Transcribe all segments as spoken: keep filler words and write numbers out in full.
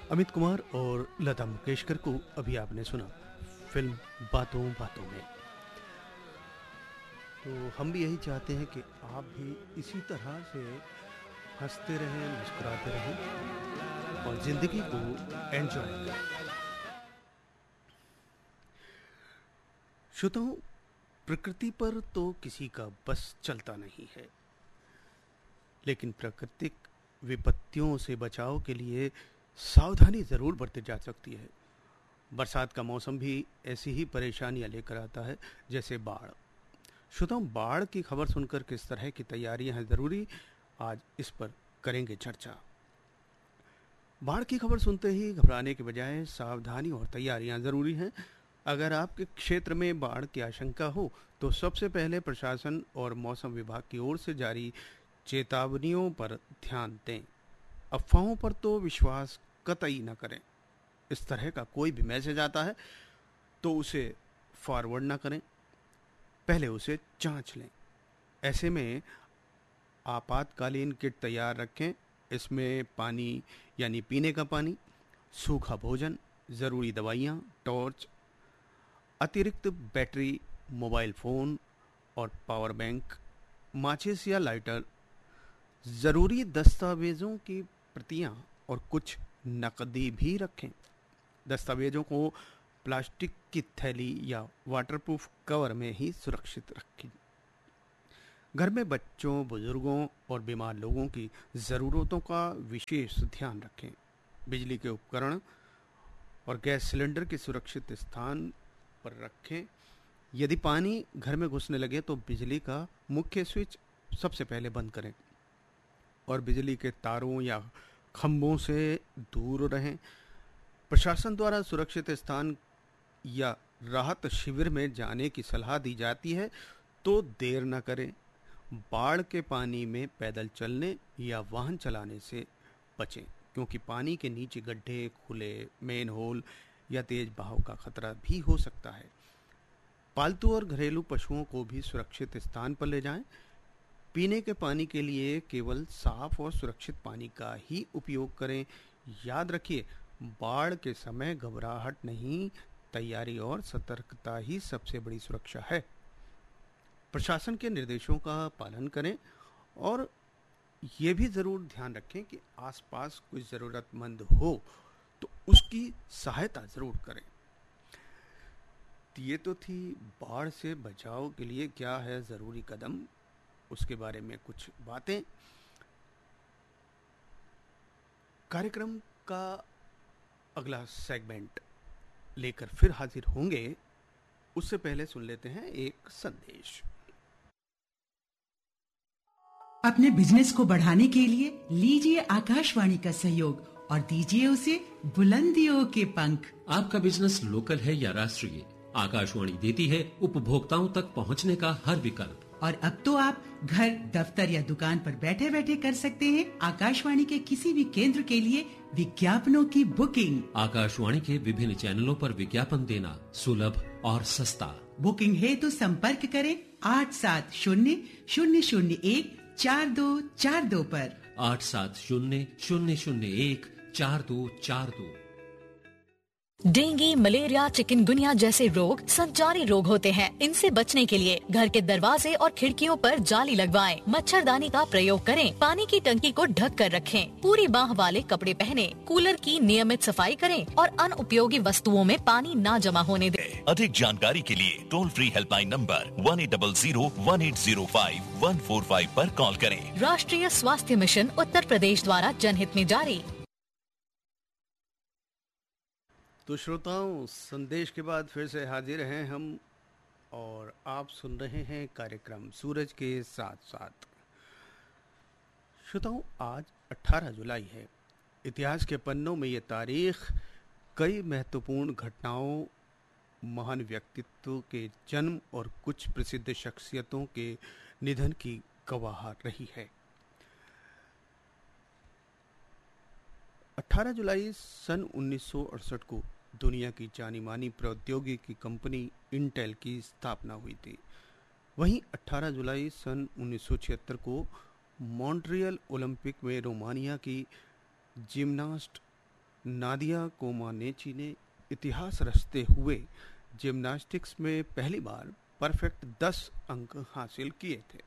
अमित कुमार और लता मंगेशकर को अभी आपने सुना फिल्म बातों बातों में। तो हम भी यही चाहते हैं कि आप भी इसी तरह से हंसते रहें, मुस्कुराते रहें और ज़िंदगी को एंजॉय करें। श्रोताओं, प्रकृति पर तो किसी का बस चलता नहीं है, लेकिन प्राकृतिक विपत्तियों से बचाव के लिए सावधानी ज़रूर बरती जा सकती है। बरसात का मौसम भी ऐसी ही परेशानियां लेकर आता है, जैसे बाढ़। श्रोताओं, बाढ़ की खबर सुनकर किस तरह की तैयारियां हैं ज़रूरी, आज इस पर करेंगे चर्चा। बाढ़ की खबर सुनते ही घबराने के बजाय सावधानी और तैयारियां ज़रूरी हैं। अगर आपके क्षेत्र में बाढ़ की आशंका हो तो सबसे पहले प्रशासन और मौसम विभाग की ओर से जारी चेतावनियों पर ध्यान दें। अफवाहों पर तो विश्वास कतई न करें। इस तरह का कोई भी मैसेज आता है तो उसे फॉरवर्ड ना करें, पहले उसे जांच लें। ऐसे में आपातकालीन किट तैयार रखें। इसमें पानी यानी पीने का पानी, सूखा भोजन, ज़रूरी दवाइयाँ, टॉर्च, अतिरिक्त बैटरी, मोबाइल फ़ोन और पावर बैंक, माचिस या लाइटर, ज़रूरी दस्तावेज़ों की प्रतियां और कुछ नकदी भी रखें। दस्तावेज़ों को प्लास्टिक की थैली या वाटरप्रूफ कवर में ही सुरक्षित रखें। घर में बच्चों, बुजुर्गों और बीमार लोगों की ज़रूरतों का विशेष ध्यान रखें। बिजली के उपकरण और गैस सिलेंडर के सुरक्षित स्थान पर रखें। यदि पानी घर में घुसने लगे तो बिजली का मुख्य स्विच सबसे पहले बंद करें और बिजली के तारों या खंभों से दूर रहें। प्रशासन द्वारा सुरक्षित स्थान या राहत शिविर में जाने की सलाह दी जाती है, तो देर न करें। बाढ़ के पानी में पैदल चलने या वाहन चलाने से बचें, क्योंकि पानी के नीचे गड्ढे, खुले मेन होल या तेज बहाव का खतरा भी हो सकता है। पालतू और घरेलू पशुओं को भी सुरक्षित स्थान पर ले जाएं। पीने के पानी के लिए केवल साफ और सुरक्षित पानी का ही उपयोग करें। याद रखिए, बाढ़ के समय घबराहट नहीं, तैयारी और सतर्कता ही सबसे बड़ी सुरक्षा है। प्रशासन के निर्देशों का पालन करें और ये भी ज़रूर ध्यान रखें कि आसपास कोई ज़रूरतमंद हो तो उसकी सहायता ज़रूर करें। ये तो थी बाढ़ से बचाव के लिए क्या है ज़रूरी कदम, उसके बारे में कुछ बातें। कार्यक्रम का अगला सेगमेंट लेकर फिर हाजिर होंगे, उससे पहले सुन लेते हैं एक संदेश। अपने बिजनेस को बढ़ाने के लिए लीजिए आकाशवाणी का सहयोग और दीजिए उसे बुलंदियों के पंख। आपका बिजनेस लोकल है या राष्ट्रीय, आकाशवाणी देती है उपभोक्ताओं तक पहुंचने का हर विकल्प। और अब तो आप घर, दफ्तर या दुकान पर बैठे बैठे कर सकते हैं आकाशवाणी के किसी भी केंद्र के लिए विज्ञापनों की बुकिंग। आकाशवाणी के विभिन्न चैनलों पर विज्ञापन देना सुलभ और सस्ता। बुकिंग है तो संपर्क करें आठ सात शून्य शून्य शून्य एक चार दो चार दो पर। आठ सात शून्य शून्य शून्य एक चार दो चार दो। डेंगू, मलेरिया, चिकनगुनिया जैसे रोग संचारी रोग होते हैं। इनसे बचने के लिए घर के दरवाजे और खिड़कियों पर जाली लगवाएं, मच्छरदानी का प्रयोग करें, पानी की टंकी को ढक कर रखें, पूरी बाह वाले कपड़े पहने, कूलर की नियमित सफाई करें और अनुपयोगी वस्तुओं में पानी न जमा होने दें। अधिक जानकारी के लिए toll free helpline number one eight double zero one eight zero five one four five पर कॉल करें। राष्ट्रीय स्वास्थ्य मिशन उत्तर प्रदेश द्वारा जनहित में जारी। तो श्रोताओं, संदेश के बाद फिर से हाजिर हैं हम और आप सुन रहे हैं कार्यक्रम सूरज के साथ साथ। श्रोताओं, आज अठारह जुलाई है। इतिहास के पन्नों में ये तारीख कई महत्वपूर्ण घटनाओं, महान व्यक्तित्व के जन्म और कुछ प्रसिद्ध शख्सियतों के निधन की गवाह रही है। अठारह जुलाई सन उन्नीस सौ अड़सठ को दुनिया की जानी मानी प्रौद्योगिकी कंपनी इंटेल की स्थापना हुई थी। वहीं अठारह जुलाई सन उन्नीस सौ छिहत्तर को मॉन्ट्रियल ओलंपिक में रोमानिया की जिम्नास्ट नादिया कोमानेची ने इतिहास रचते हुए जिम्नास्टिक्स में पहली बार परफेक्ट दस अंक हासिल किए थे।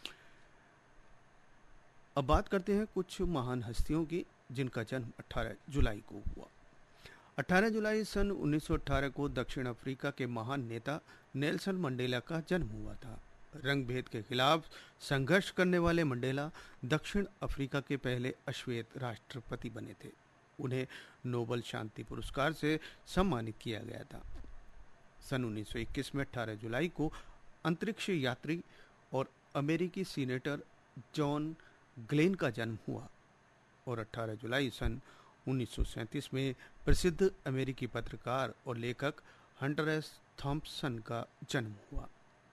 अब बात करते हैं कुछ महान हस्तियों की जिनका जन्म अठारह जुलाई को हुआ। अठारह जुलाई सन उन्नीस सौ अठारह को दक्षिण अफ्रीका के महान नेता नेल्सन मंडेला का जन्म हुआ था। रंग भेद के खिलाफ संघर्ष करने वाले मंडेला दक्षिण अफ्रीका के पहले अश्वेत राष्ट्रपति बने थे। उन्हें नोबल शांति पुरस्कार से सम्मानित किया गया था। सन उन्नीस सौ इक्कीस में अठारह जुलाई को अंतरिक्ष यात्री और अमेरिकी सीनेटर जॉन ग्लेन का जन्म हुआ और अठारह जुलाई सन उन्नीस सौ सैंतीस में प्रसिद्ध अमेरिकी पत्रकार और लेखक हंटर एस थॉम्पसन का जन्म हुआ।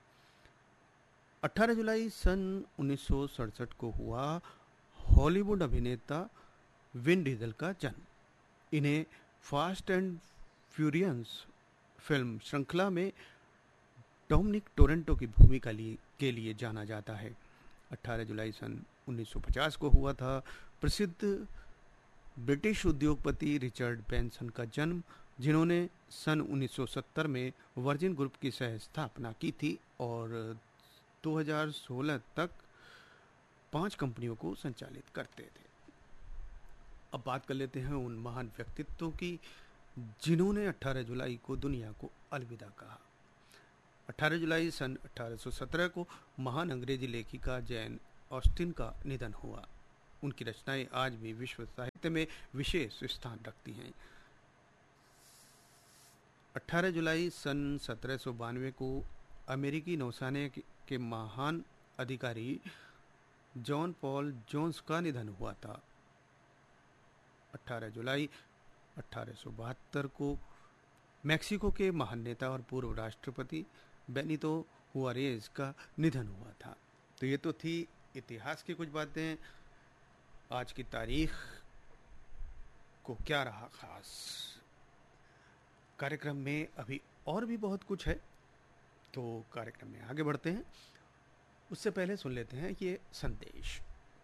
अठारह जुलाई सन उन्नीस सौ सड़सठ को हुआ हॉलीवुड अभिनेता विन डीजल का जन्म। इन्हें फास्ट एंड फ्यूरियस फिल्म श्रृंखला में डोमिनिक टोरेंटो की भूमिका लिए के लिए जाना जाता है। अठारह जुलाई सन उन्नीस सौ पचास को हुआ था प्रसिद्ध ब्रिटिश उद्योगपति रिचर्ड ब्रैंसन का जन्म, जिन्होंने सन उन्नीस सौ सत्तर में वर्जिन ग्रुप की सह स्थापना की थी और दो हज़ार सोलह तक पांच कंपनियों को संचालित करते थे। अब बात कर लेते हैं उन महान व्यक्तित्वों की जिन्होंने अठारह जुलाई को दुनिया को अलविदा कहा। अठारह जुलाई सन अठारह सौ सत्रह को महान अंग्रेजी लेखिका जैन ऑस्टिन का निधन हुआ। उनकी रचनाएं आज भी विश्व साहित्य में विशेष स्थान रखती हैं। अठारह जुलाई सन सत्रह सौ बानवे को अमेरिकी नौसेना के महान अधिकारी जॉन पॉल जोन्स का निधन हुआ था। अठारह जुलाई अठारह सौ बहत्तर को मैक्सिको के महान नेता और पूर्व राष्ट्रपति बेनितो हुआरेज का निधन हुआ था। तो ये तो थी इतिहास की कुछ बातें। आज की तारीख को क्या रहा खास। कार्यक्रम में अभी और भी बहुत कुछ है, तो कार्यक्रम में आगे बढ़ते हैं। उससे पहले सुन लेते हैं ये संदेश।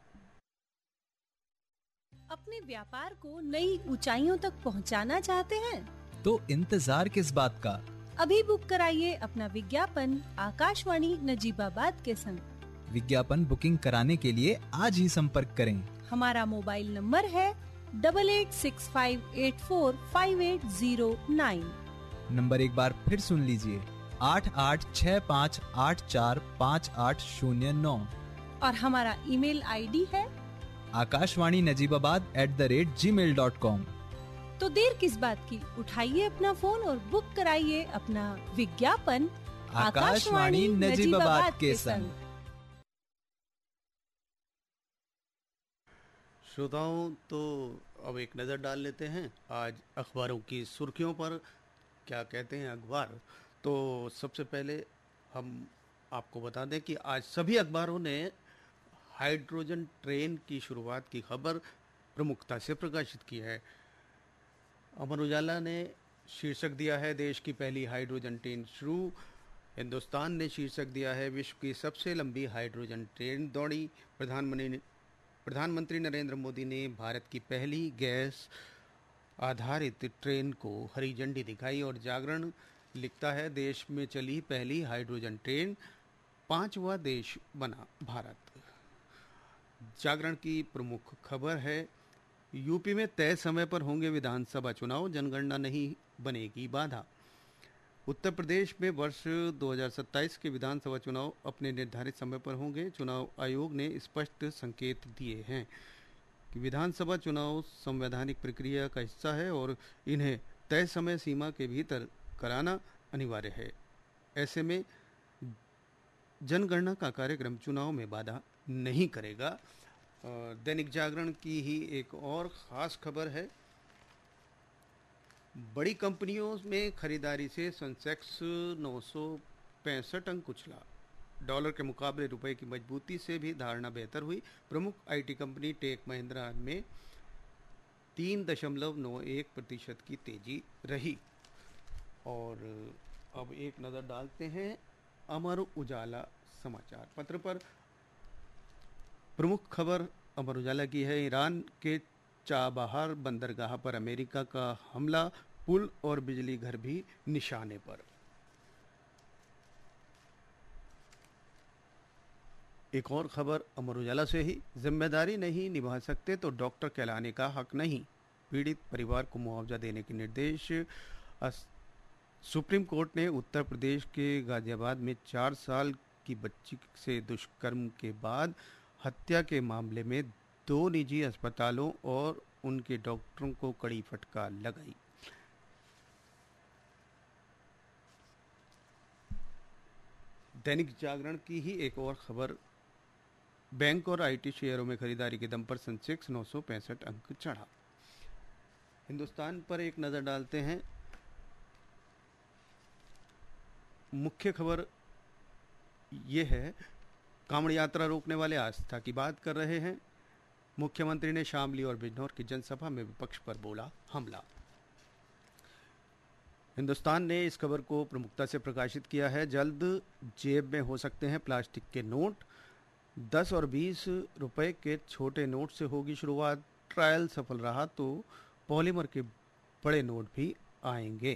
अपने व्यापार को नई ऊंचाइयों तक पहुंचाना चाहते हैं? तो इंतजार किस बात का? अभी बुक कराइए अपना विज्ञापन आकाशवाणी नजीबाबाद के संग। विज्ञापन बुकिंग कराने के लिए आज ही संपर्क करें। हमारा मोबाइल नंबर है double eight six five eight four five eight zero nine. Number एक बार फिर सुन लीजिए, आठ आठ छः पाँच आठ चार पाँच आठ शून्य नौ। और हमारा ईमेल आईडी है Akashvani Najibabad at the rate ji mail dot com. तो देर किस बात की, उठाइए अपना फोन और बुक कराइए अपना विज्ञापन आकाशवाणी नजीबाबाद के संग। श्रोताओं, तो अब एक नज़र डाल लेते हैं आज अखबारों की सुर्खियों पर। क्या कहते हैं अखबार। तो सबसे पहले हम आपको बता दें कि आज सभी अखबारों ने हाइड्रोजन ट्रेन की शुरुआत की खबर प्रमुखता से प्रकाशित की है। अमर उजाला ने शीर्षक दिया है देश की पहली हाइड्रोजन ट्रेन शुरू। हिंदुस्तान ने शीर्षक दिया है विश्व की सबसे लंबी हाइड्रोजन ट्रेन दौड़ी। प्रधानमंत्री प्रधानमंत्री नरेंद्र मोदी ने भारत की पहली गैस आधारित ट्रेन को हरी झंडी दिखाई। और जागरण लिखता है देश में चली पहली हाइड्रोजन ट्रेन, पांचवा देश बना भारत। जागरण की प्रमुख खबर है यूपी में तय समय पर होंगे विधानसभा चुनाव, जनगणना नहीं बनेगी बाधा। उत्तर प्रदेश में वर्ष दो हज़ार सत्ताईस के विधानसभा चुनाव अपने निर्धारित समय पर होंगे। चुनाव आयोग ने स्पष्ट संकेत दिए हैं कि विधानसभा चुनाव संवैधानिक प्रक्रिया का हिस्सा है और इन्हें तय समय सीमा के भीतर कराना अनिवार्य है। ऐसे में जनगणना का कार्यक्रम चुनाव में बाधा नहीं करेगा। दैनिक जागरण की ही एक और ख़ास खबर है बड़ी कंपनियों में खरीदारी से सेंसेक्स नौ सौ पैंसठ अंक उछला। डॉलर के मुकाबले रुपए की मजबूती से भी धारणा बेहतर हुई। प्रमुख आईटी कंपनी टेक महिंद्रा में तीन दशमलव नौ एक प्रतिशत की तेजी रही। और अब एक नज़र डालते हैं अमर उजाला समाचार पत्र पर। प्रमुख खबर अमर उजाला की है ईरान के चाबहार बंदरगाह पर अमेरिका का हमला, पुल और बिजली घर भी निशाने पर। एक और खबर अमर उजाला से ही, जिम्मेदारी नहीं निभा सकते तो डॉक्टर कहलाने का हक नहीं, पीड़ित परिवार को मुआवजा देने के निर्देश। सुप्रीम कोर्ट ने उत्तर प्रदेश के गाजियाबाद में चार साल की बच्ची से दुष्कर्म के बाद हत्या के मामले में दो निजी अस्पतालों और उनके डॉक्टरों को कड़ी फटकार लगाई। दैनिक जागरण की ही एक और खबर, बैंक और आईटी शेयरों में खरीदारी के दम पर सेंसेक्स नौ सौ पैंसठ अंक चढ़ा। हिंदुस्तान पर एक नजर डालते हैं। मुख्य खबर ये है, कांवड़ यात्रा रोकने वाले आस्था की बात कर रहे हैं। मुख्यमंत्री ने शामली और बिजनौर की जनसभा में विपक्ष पर बोला हमला। हिंदुस्तान ने इस खबर को प्रमुखता से प्रकाशित किया है। जल्द जेब में हो सकते हैं प्लास्टिक के नोट, दस और बीस रुपए के छोटे नोट से होगी शुरुआत। ट्रायल सफल रहा तो पॉलीमर के बड़े नोट भी आएंगे।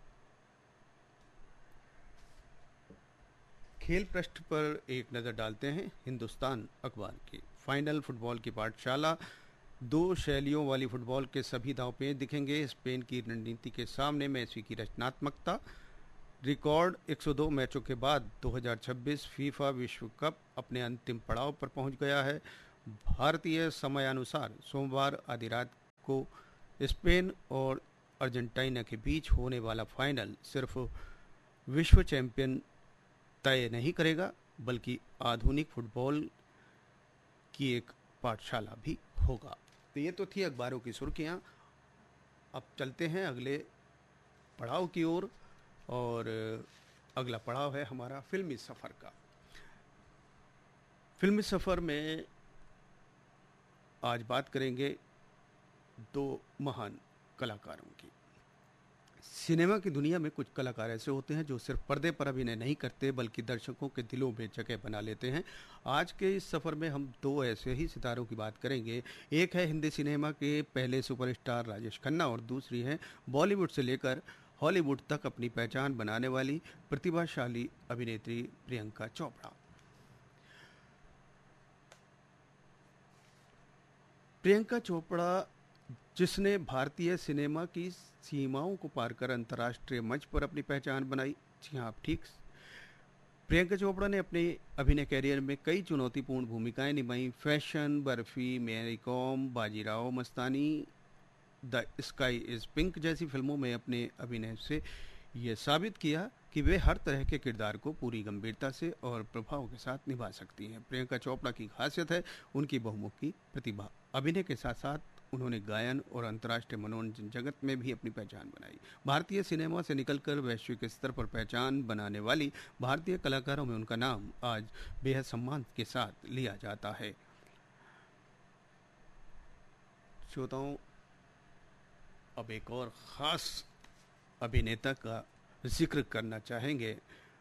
खेल पृष्ठ पर एक नजर डालते हैं हिंदुस्तान अखबार की। फाइनल फुटबॉल की पाठशाला, दो शैलियों वाली फुटबॉल के सभी दांव पेच दिखेंगे। स्पेन की रणनीति के सामने मेसी की रचनात्मकता। रिकॉर्ड एक सौ दो मैचों के बाद दो हज़ार छब्बीस फीफा विश्व कप अपने अंतिम पड़ाव पर पहुंच गया है। भारतीय समयानुसार सोमवार आधी रात को स्पेन और अर्जेंटीना के बीच होने वाला फाइनल सिर्फ विश्व चैंपियन तय नहीं करेगा, बल्कि आधुनिक फुटबॉल की एक पाठशाला भी होगा। तो ये तो थी अखबारों की सुर्खियां। अब चलते हैं अगले पड़ाव की ओर, और अगला पड़ाव है हमारा फिल्मी सफ़र का। फिल्मी सफ़र में आज बात करेंगे दो महान कलाकारों की। सिनेमा की दुनिया में कुछ कलाकार ऐसे होते हैं जो सिर्फ पर्दे पर अभिनय नहीं करते, बल्कि दर्शकों के दिलों में जगह बना लेते हैं। आज के इस सफ़र में हम दो ऐसे ही सितारों की बात करेंगे। एक है हिंदी सिनेमा के पहले सुपरस्टार राजेश खन्ना, और दूसरी है बॉलीवुड से लेकर हॉलीवुड तक अपनी पहचान बनाने वाली प्रतिभाशाली अभिनेत्री प्रियंका चोपड़ा। प्रियंका चोपड़ा, जिसने भारतीय सिनेमा की सीमाओं को पार कर अंतर्राष्ट्रीय मंच पर अपनी पहचान बनाई। जी हाँ, आप ठीक। प्रियंका चोपड़ा ने अपने अभिनय कैरियर में कई चुनौतीपूर्ण भूमिकाएं निभाई। Fashion, barfi, Mary com, Bajirao Mastani, the sky is pink जैसी फिल्मों में अपने अभिनय से ये साबित किया कि वे हर तरह के किरदार को पूरी गंभीरता से और प्रभाव के साथ निभा सकती हैं। प्रियंका चोपड़ा की खासियत है उनकी बहुमुखी प्रतिभा। अभिनय के साथ साथ उन्होंने गायन और अंतर्राष्ट्रीय मनोरंजन जगत में भी अपनी पहचान बनाई। भारतीय सिनेमा से निकलकर वैश्विक स्तर पर पहचान बनाने वाली भारतीय कलाकारों में उनका नाम आज बेहद सम्मान के साथ लिया जाता है। श्रोताओं, अब एक और खास अभिनेता का जिक्र करना चाहेंगे,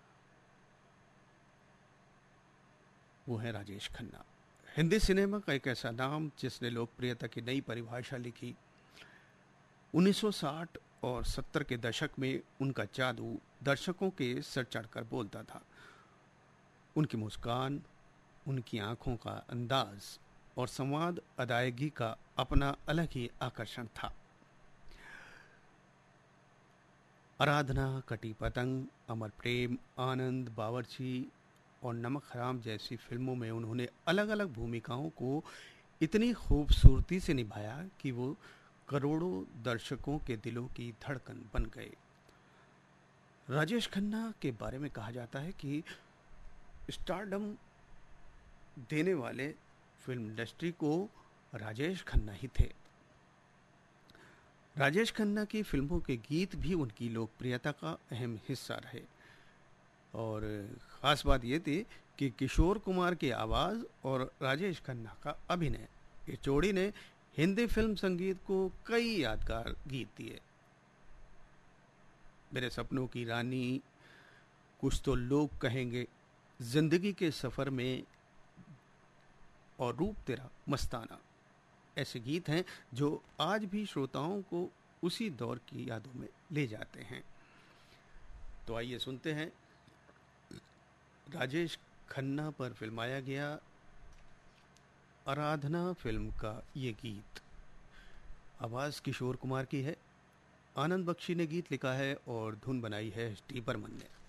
वो है राजेश खन्ना। हिंदी सिनेमा का एक ऐसा नाम जिसने लोकप्रियता की नई परिभाषा लिखी। उन्नीस सौ साठ और सत्तर के दशक में उनका जादू दर्शकों के सर चढ़कर बोलता था। उनकी मुस्कान, उनकी आंखों का अंदाज और संवाद अदायगी का अपना अलग ही आकर्षण था। आराधना, कटी पतंग, अमर प्रेम, आनंद, बावर्ची और नमक हराम जैसी फिल्मों में उन्होंने अलग अलग भूमिकाओं को इतनी खूबसूरती से निभाया कि वो करोड़ों दर्शकों के दिलों की धड़कन बन गए। राजेश खन्ना के बारे में कहा जाता है कि स्टारडम देने वाले फिल्म इंडस्ट्री को राजेश खन्ना ही थे। राजेश खन्ना की फिल्मों के गीत भी उनकी लोकप्रियता का अहम हिस्सा रहे, और ख़ास बात ये थी कि किशोर कुमार की आवाज़ और राजेश खन्ना का अभिनय, इस जोड़ी ने हिंदी फिल्म संगीत को कई यादगार गीत दिए। मेरे सपनों की रानी, कुछ तो लोग कहेंगे, जिंदगी के सफ़र में और रूप तेरा मस्ताना। ऐसे गीत हैं जो आज भी श्रोताओं को उसी दौर की यादों में ले जाते हैं। तो आइए सुनते हैं राजेश खन्ना पर फिल्माया गया आराधना फिल्म का ये गीत। आवाज़ किशोर कुमार की है, आनंद बख्शी ने गीत लिखा है और धुन बनाई है एस डी बर्मन ने।